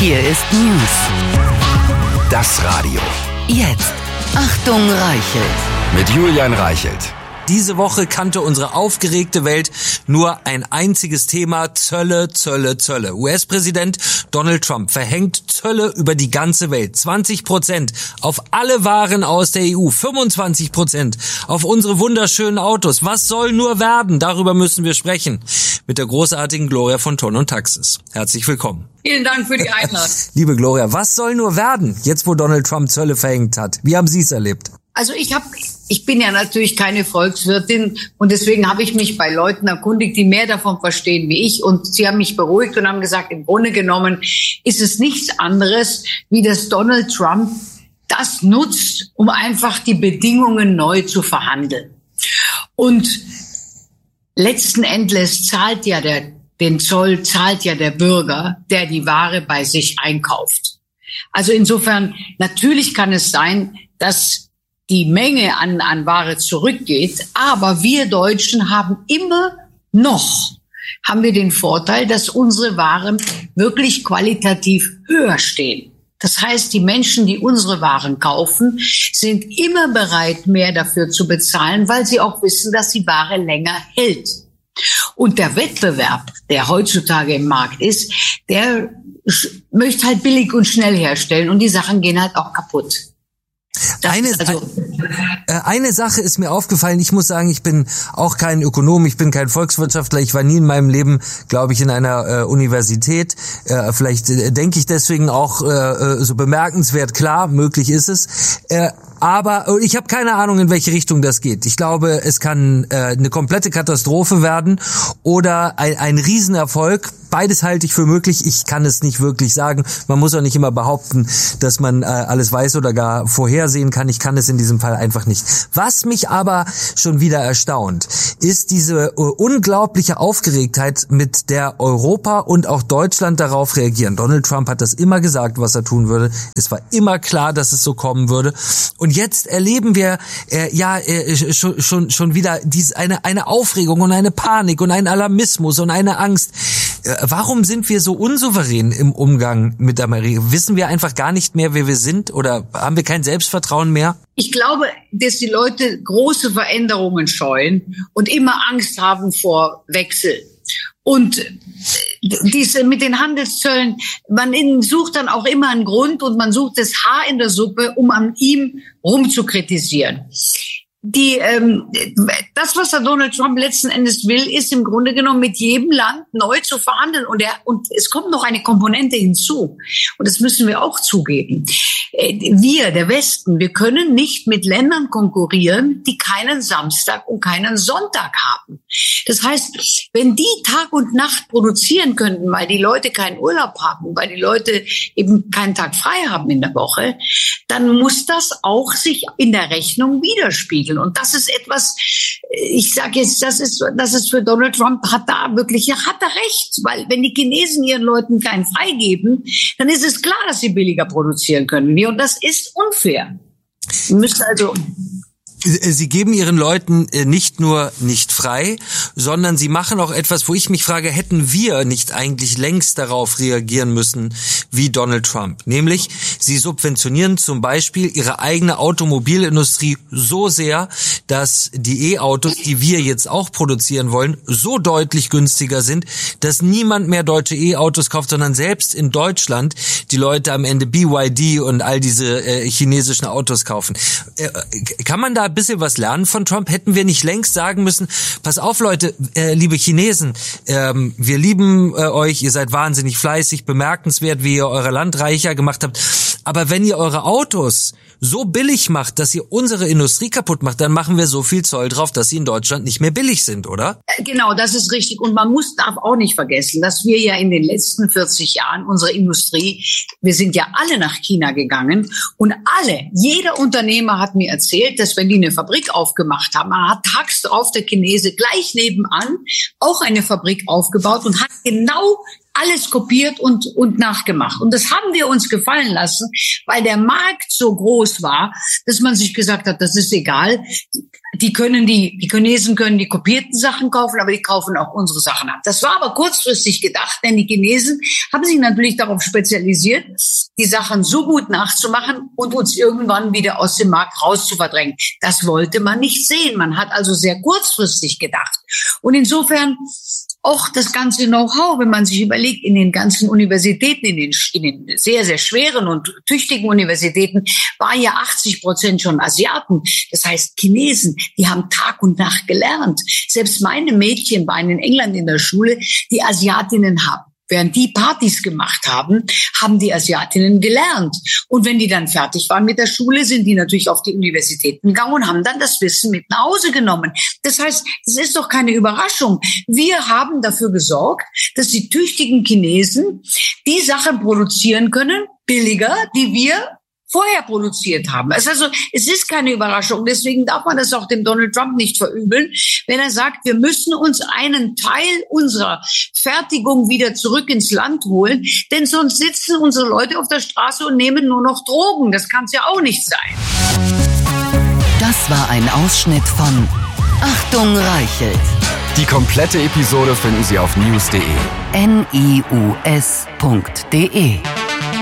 Hier ist News. Das Radio. Jetzt. Achtung, Reichelt. Mit Julian Reichelt. Diese Woche kannte unsere aufgeregte Welt nur ein einziges Thema: Zölle, Zölle, Zölle. US-Präsident Donald Trump verhängt Zölle über die ganze Welt. 20% auf alle Waren aus der EU, 25% auf unsere wunderschönen Autos. Was soll nur werden? Darüber müssen wir sprechen mit der großartigen Gloria von Ton und Taxis. Herzlich willkommen. Vielen Dank für die Einladung. Liebe Gloria, was soll nur werden, jetzt wo Donald Trump Zölle verhängt hat? Wie haben Sie es erlebt? Also ich bin ja natürlich keine Volkswirtin und deswegen habe ich mich bei Leuten erkundigt, die mehr davon verstehen wie ich, und sie haben mich beruhigt und haben gesagt, im Grunde genommen ist es nichts anderes, wie dass Donald Trump das nutzt, um einfach die Bedingungen neu zu verhandeln. Und letzten Endes den Zoll zahlt ja der Bürger, der die Ware bei sich einkauft. Also insofern, natürlich kann es sein, dass die Menge an Ware zurückgeht, aber wir Deutschen haben wir den Vorteil, dass unsere Waren wirklich qualitativ höher stehen. Das heißt, die Menschen, die unsere Waren kaufen, sind immer bereit, mehr dafür zu bezahlen, weil sie auch wissen, dass die Ware länger hält. Und der Wettbewerb, der heutzutage im Markt ist, der möchte halt billig und schnell herstellen, und die Sachen gehen halt auch kaputt. Eine Sache ist mir aufgefallen. Ich muss sagen, ich bin auch kein Ökonom, ich bin kein Volkswirtschaftler, ich war nie in meinem Leben, glaube ich, in einer Universität. Vielleicht denke ich deswegen auch so bemerkenswert klar, möglich ist es. Aber ich habe keine Ahnung, in welche Richtung das geht. Ich glaube, es kann eine komplette Katastrophe werden oder ein Riesenerfolg. Beides halte ich für möglich. Ich kann es nicht wirklich sagen. Man muss auch nicht immer behaupten, dass man alles weiß oder gar vorhersehen kann. Ich kann es in diesem Fall einfach nicht. Was mich aber schon wieder erstaunt, ist diese unglaubliche Aufgeregtheit, mit der Europa und auch Deutschland darauf reagieren. Donald Trump hat das immer gesagt, was er tun würde. Es war immer klar, dass es so kommen würde. Und jetzt erleben wir schon wieder eine Aufregung und eine Panik und einen Alarmismus und eine Angst. Warum sind wir so unsouverän im Umgang mit Amerika? Wissen wir einfach gar nicht mehr, wer wir sind, oder haben wir kein Selbstvertrauen mehr? Ich glaube, dass die Leute große Veränderungen scheuen und immer Angst haben vor Wechsel. Und diese mit den Handelszöllen, man sucht dann auch immer einen Grund und man sucht das Haar in der Suppe, um an ihm rumzukritisieren. Das, was der Donald Trump letzten Endes will, ist im Grunde genommen mit jedem Land neu zu verhandeln. Und es kommt noch eine Komponente hinzu. Und das müssen wir auch zugeben. Wir, der Westen, wir können nicht mit Ländern konkurrieren, die keinen Samstag und keinen Sonntag haben. Das heißt, wenn die Tag und Nacht produzieren könnten, weil die Leute keinen Urlaub haben, weil die Leute eben keinen Tag frei haben in der Woche, dann muss das auch sich in der Rechnung widerspiegeln. Und das ist etwas, ich sage jetzt, das ist für Donald Trump, hat er recht, weil wenn die Chinesen ihren Leuten keinen frei geben, dann ist es klar, dass sie billiger produzieren können. Und das ist unfair. Sie geben Ihren Leuten nicht nur nicht frei, sondern Sie machen auch etwas, wo ich mich frage, hätten wir nicht eigentlich längst darauf reagieren müssen wie Donald Trump? Nämlich, Sie subventionieren zum Beispiel Ihre eigene Automobilindustrie so sehr, dass die E-Autos, die wir jetzt auch produzieren wollen, so deutlich günstiger sind, dass niemand mehr deutsche E-Autos kauft, sondern selbst in Deutschland die Leute am Ende BYD und all diese chinesischen Autos kaufen. Kann man da ein bisschen was lernen von Trump? Hätten wir nicht längst sagen müssen, pass auf Leute, liebe Chinesen, wir lieben euch, ihr seid wahnsinnig fleißig, bemerkenswert, wie ihr euer Land reicher gemacht habt, aber wenn ihr eure Autos so billig macht, dass ihr unsere Industrie kaputt macht, dann machen wir so viel Zoll drauf, dass sie in Deutschland nicht mehr billig sind, oder? Genau, das ist richtig. Und man darf auch nicht vergessen, dass wir ja in den letzten 40 Jahren unsere Industrie, wir sind ja alle nach China gegangen, und jeder Unternehmer hat mir erzählt, dass wenn die eine Fabrik aufgemacht haben, man hat tags drauf der Chinese gleich nebenan auch eine Fabrik aufgebaut und hat genau alles kopiert und nachgemacht. Und das haben wir uns gefallen lassen, weil der Markt so groß war, dass man sich gesagt hat, das ist egal. Die Chinesen können die kopierten Sachen kaufen, aber die kaufen auch unsere Sachen ab. Das war aber kurzfristig gedacht, denn die Chinesen haben sich natürlich darauf spezialisiert, die Sachen so gut nachzumachen und uns irgendwann wieder aus dem Markt rauszuverdrängen. Das wollte man nicht sehen. Man hat also sehr kurzfristig gedacht. Und insofern auch das ganze Know-how, wenn man sich überlegt, in den ganzen Universitäten, in den sehr, sehr schweren und tüchtigen Universitäten, waren ja 80% schon Asiaten. Das heißt, Chinesen, die haben Tag und Nacht gelernt. Selbst meine Mädchen waren in England in der Schule, die Asiatinnen haben. Während die Partys gemacht haben, haben die Asiatinnen gelernt. Und wenn die dann fertig waren mit der Schule, sind die natürlich auf die Universitäten gegangen und haben dann das Wissen mit nach Hause genommen. Das heißt, es ist doch keine Überraschung. Wir haben dafür gesorgt, dass die tüchtigen Chinesen die Sachen produzieren können, billiger, die wir vorher produziert haben. Also es ist keine Überraschung. Deswegen darf man das auch dem Donald Trump nicht verübeln, wenn er sagt, wir müssen uns einen Teil unserer Fertigung wieder zurück ins Land holen, denn sonst sitzen unsere Leute auf der Straße und nehmen nur noch Drogen. Das kann es ja auch nicht sein. Das war ein Ausschnitt von Achtung Reichelt. Die komplette Episode finden Sie auf news.de. NIUS.de